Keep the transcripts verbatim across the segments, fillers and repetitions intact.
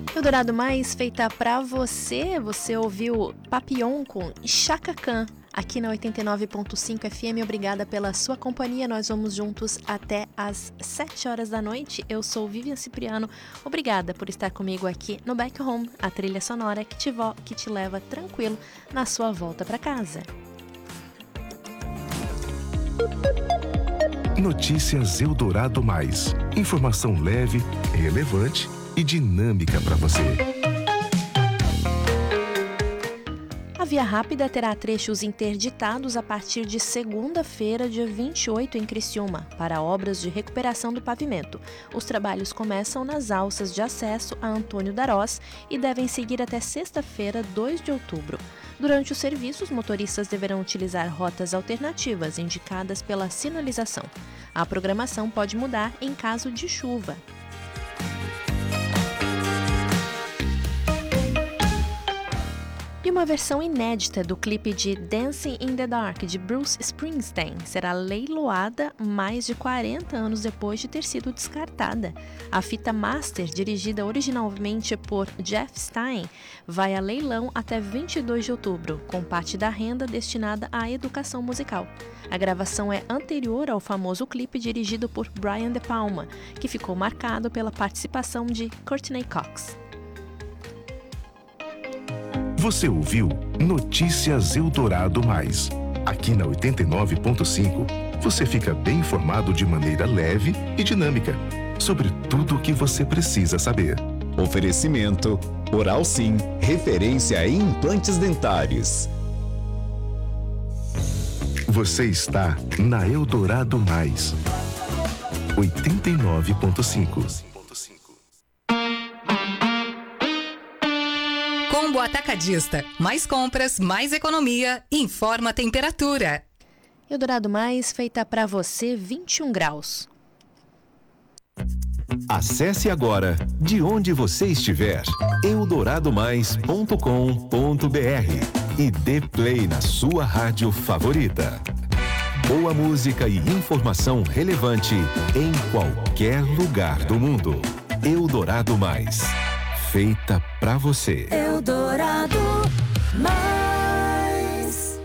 Eldorado Mais, feita pra você. Você ouviu Papillon com Chaka Khan aqui na oitenta e nove ponto cinco F M. Obrigada pela sua companhia. Nós vamos juntos até às sete horas da noite. Eu sou Vivian Cipriano. Obrigada por estar comigo aqui no Back Home, a trilha sonora que te, vo- que te leva tranquilo na sua volta pra casa. Notícias Eldorado Mais. Informação leve, relevante e dinâmica para você. A Via Rápida terá trechos interditados a partir de segunda-feira, dia vinte e oito, em Criciúma, para obras de recuperação do pavimento. Os trabalhos começam nas alças de acesso a Antônio Darós e devem seguir até sexta-feira, dois de outubro. Durante os serviços, motoristas deverão utilizar rotas alternativas indicadas pela sinalização. A programação pode mudar em caso de chuva. E uma versão inédita do clipe de Dancing in the Dark, de Bruce Springsteen, será leiloada mais de quarenta anos depois de ter sido descartada. A fita master, dirigida originalmente por Jeff Stein, vai a leilão até vinte e dois de outubro, com parte da renda destinada à educação musical. A gravação é anterior ao famoso clipe dirigido por Brian De Palma, que ficou marcado pela participação de Courtney Cox. Você ouviu Notícias Eldorado Mais. Aqui na oitenta e nove ponto cinco, você fica bem informado de maneira leve e dinâmica sobre tudo o que você precisa saber. Oferecimento Oral Sim, referência em implantes dentários. Você está na Eldorado Mais. oitenta e nove ponto cinco. Combo Atacadista. Mais compras, mais economia. Informa a temperatura. Eldorado Mais, feita pra você, vinte e um graus. Acesse agora, de onde você estiver, eldorado mais ponto com ponto b r e dê play na sua rádio favorita. Boa música e informação relevante em qualquer lugar do mundo. Eldorado Mais. Feita pra você. Eldorado Mais.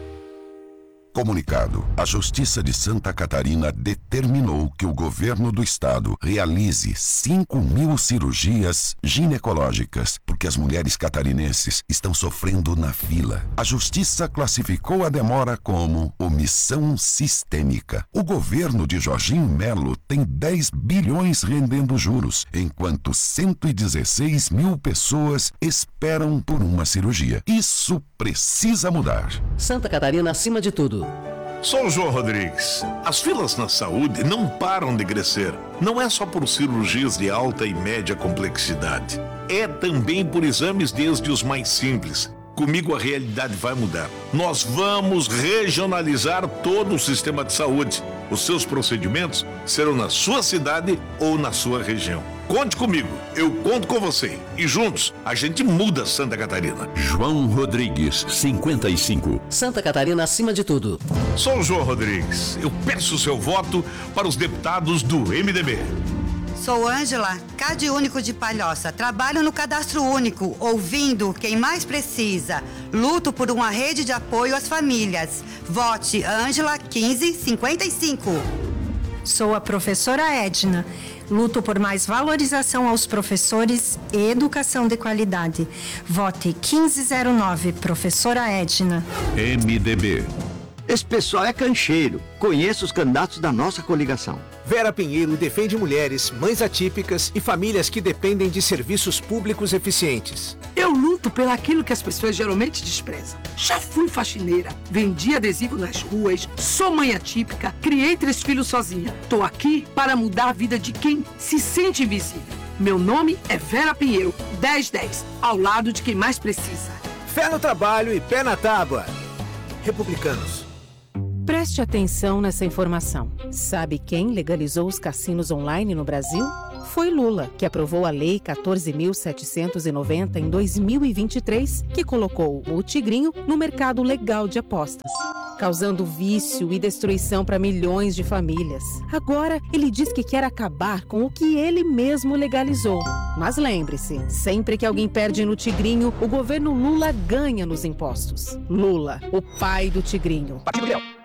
Comunicado: a Justiça de Santa Catarina determinou que o governo do estado realize cinco mil cirurgias ginecológicas, porque as mulheres catarinenses estão sofrendo na fila. A Justiça classificou a demora como omissão sistêmica. O governo de Jorginho Melo tem dez bilhões rendendo juros, enquanto cento e dezesseis mil pessoas esperam por uma cirurgia. Isso precisa mudar. Santa Catarina acima de tudo. Sou o João Rodrigues. As filas na saúde não param de crescer. Não é só por cirurgias de alta e média complexidade. É também por exames desde os mais simples. Comigo a realidade vai mudar. Nós vamos regionalizar todo o sistema de saúde. Os seus procedimentos serão na sua cidade ou na sua região. Conte comigo, eu conto com você. E juntos, a gente muda Santa Catarina. João Rodrigues, cinquenta e cinco. Santa Catarina acima de tudo. Sou o João Rodrigues. Eu peço o seu voto para os deputados do M D B. Sou Ângela, Cade Único de Palhoça. Trabalho no Cadastro Único, ouvindo quem mais precisa. Luto por uma rede de apoio às famílias. Vote Ângela quinze cinquenta e cinco. Sou a professora Edna. Luto por mais valorização aos professores e educação de qualidade. Vote quinze zero nove, professora Edna. M D B. Esse pessoal é cancheiro. Conheço os candidatos da nossa coligação. Vera Pinheiro defende mulheres, mães atípicas e famílias que dependem de serviços públicos eficientes. Eu luto pelo aquilo que as pessoas geralmente desprezam. Já fui faxineira, vendi adesivo nas ruas, sou mãe atípica, criei três filhos sozinha. Tô aqui para mudar a vida de quem se sente invisível. Meu nome é Vera Pinheiro, dez dez, ao lado de quem mais precisa. Fé no trabalho e pé na tábua. Republicanos. Preste atenção nessa informação. Sabe quem legalizou os cassinos online no Brasil? Foi Lula, que aprovou a Lei quatorze mil setecentos e noventa em dois mil e vinte e três, que colocou o Tigrinho no mercado legal de apostas. causando vício e destruição para milhões de famílias. Agora, ele diz que quer acabar com o que ele mesmo legalizou. Mas lembre-se, sempre que alguém perde no Tigrinho, o governo Lula ganha nos impostos. Lula, o pai do Tigrinho. Partido Leão.